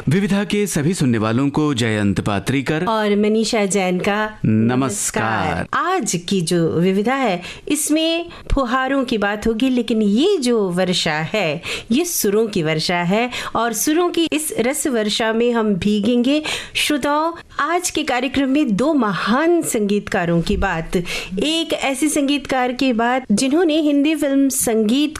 विविधा के सभी सुनने वालों को जयंत पात्रीकर और मनीषा जैन का नमस्कार। आज की जो विविधा है इसमें फुहारों की बात होगी, लेकिन ये जो वर्षा है ये सुरों की वर्षा है और सुरों की इस रस वर्षा में हम भीगेंगे। श्रोताओं, आज के कार्यक्रम में दो महान संगीतकारों की बात, एक ऐसे संगीतकार की बात जिन्होंने हिंदी फिल्म संगीत